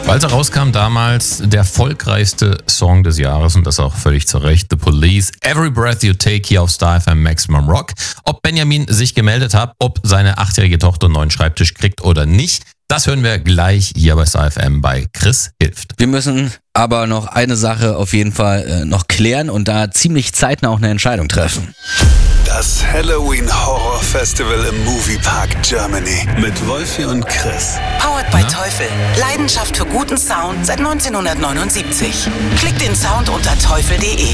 Als er rauskam, damals der erfolgreichste Song des Jahres und das auch völlig zu Recht, The Police, Every Breath You Take hier auf Star FM Maximum Rock. Ob Benjamin sich gemeldet hat, ob seine 8-jährige Tochter einen neuen Schreibtisch kriegt oder nicht, das hören wir gleich hier bei Star FM bei Chris hilft. Wir müssen aber noch eine Sache auf jeden Fall noch klären und da ziemlich zeitnah auch eine Entscheidung treffen. Das Halloween Horror Festival im Moviepark Germany mit Wolfi und Chris. Powered by Teufel. Leidenschaft für guten Sound seit 1979. Klickt den Sound unter teufel.de.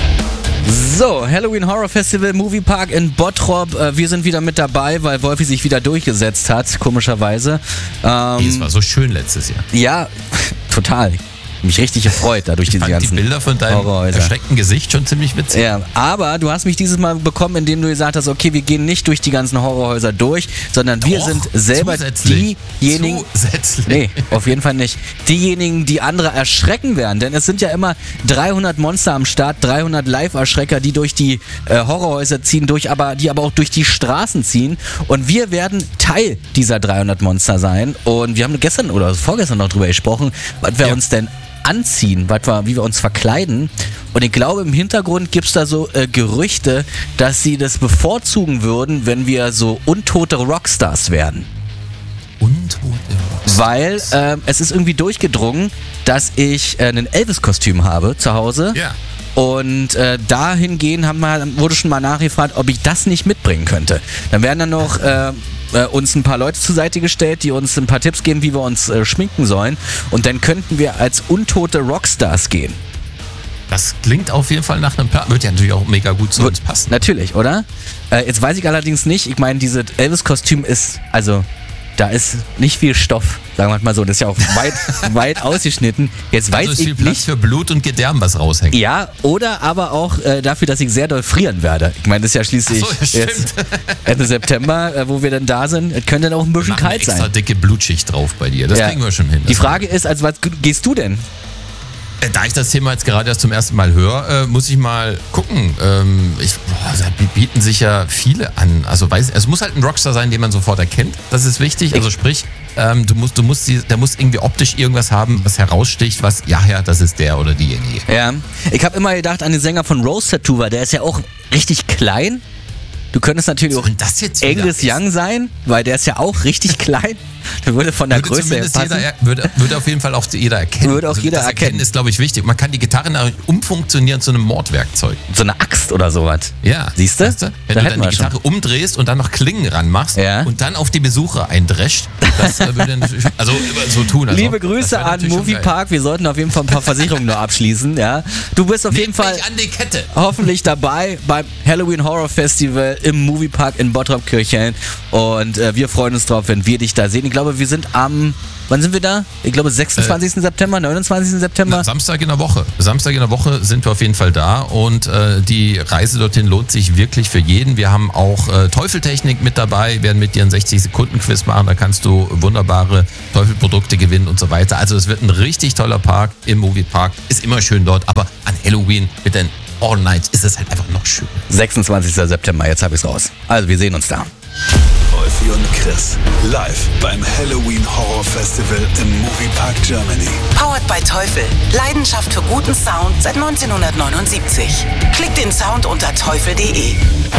So, Halloween Horror Festival Moviepark in Bottrop. Wir sind wieder mit dabei, weil Wolfi sich wieder durchgesetzt hat, komischerweise. Es war so schön letztes Jahr. Ja, total. Mich richtig gefreut, da durch diese ganzen die Bilder von deinem erschreckten Gesicht schon ziemlich witzig. Ja, aber du hast mich dieses Mal bekommen, indem du gesagt hast, okay, wir gehen nicht durch die ganzen Horrorhäuser durch, sondern wir sind selber diejenigen... Nee, auf jeden Fall nicht. Diejenigen, die andere erschrecken werden. Denn es sind ja immer 300 Monster am Start, 300 Live-Erschrecker, die durch die Horrorhäuser ziehen, die aber auch durch die Straßen ziehen. Und wir werden Teil dieser 300 Monster sein. Und wir haben gestern oder vorgestern noch drüber gesprochen, was wir uns denn anziehen, wie wir uns verkleiden. Und ich glaube, im Hintergrund gibt es da so Gerüchte, dass sie das bevorzugen würden, wenn wir so untote Rockstars werden. Untote Rockstars? Weil es ist irgendwie durchgedrungen, dass ich ein Elvis-Kostüm habe zu Hause. Ja. Und dahingehend wurde schon mal nachgefragt, ob ich das nicht mitbringen könnte. Dann werden dann noch uns ein paar Leute zur Seite gestellt, die uns ein paar Tipps geben, wie wir uns schminken sollen. Und dann könnten wir als untote Rockstars gehen. Das klingt auf jeden Fall nach einem Plan. Wird ja natürlich auch mega gut zu uns passen. Natürlich, oder? Jetzt weiß ich allerdings nicht, ich meine, dieses Elvis-Kostüm ist, da ist nicht viel Stoff, sagen wir mal so. Das ist ja auch weit ausgeschnitten. Jetzt weiß ist ich viel Platz nicht für Blut und Gedärm, was raushängt. Ja, oder aber auch dafür, dass ich sehr doll frieren werde. Ich meine, das ist ja schließlich jetzt Ende September, wo wir dann da sind. Es könnte dann auch ein bisschen kalt sein. Extra dicke Blutschicht drauf bei dir. Das kriegen wir schon hin. Die Frage ist, als was gehst du denn? Da ich das Thema jetzt gerade erst zum ersten Mal höre, muss ich mal gucken. Da bieten sich ja viele an. Also es muss halt ein Rockstar sein, den man sofort erkennt. Das ist wichtig. Also sprich, der muss irgendwie optisch irgendwas haben, was heraussticht, was, das ist der oder diejenige. Ja, ich habe immer gedacht an den Sänger von Rose Tattoo, weil der ist ja auch richtig klein. Du könntest natürlich auch Angus Young sein, weil der ist ja auch richtig klein. Der würde von der Größe her passen. Würde auf jeden Fall auch jeder erkennen. Würde auch jeder erkennen. Ist, glaube ich, wichtig. Man kann die Gitarre umfunktionieren zu einem Mordwerkzeug. So eine Axt oder sowas. Ja. Siehst du? Wenn du dann die Gitarre umdrehst und dann noch Klingen ranmachst und dann auf die Besucher eindrescht, das würde natürlich so tun. Liebe Grüße an Moviepark. Wir sollten auf jeden Fall ein paar Versicherungen nur abschließen. Ja. Du bist auf jeden Fall an die Kette. Hoffentlich dabei beim Halloween Horror Festival im Moviepark in Bottrop-Kirchhellen. Und wir freuen uns drauf, wenn wir dich da sehen. Ich glaube, wir sind wann sind wir da? Ich glaube 26. September, 29. September. Samstag in der Woche. Samstag in der Woche sind wir auf jeden Fall da und die Reise dorthin lohnt sich wirklich für jeden. Wir haben auch Teufeltechnik mit dabei, werden mit dir einen 60-Sekunden-Quiz machen. Da kannst du wunderbare Teufelprodukte gewinnen und so weiter. Also es wird ein richtig toller Park im Moviepark. Ist immer schön dort, aber an Halloween mit den All Nights ist es halt einfach noch schön. 26. September, jetzt habe ich es raus. Also wir sehen uns da. Wolfi und Chris, live beim Halloween Horror Festival im Moviepark Germany. Powered by Teufel. Leidenschaft für guten Sound seit 1979. Klickt den Sound unter teufel.de.